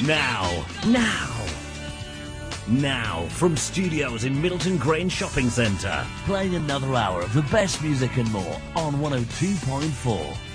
Now, from studios in Middleton Grange Shopping Centre, playing another hour of the best music and more on 102.4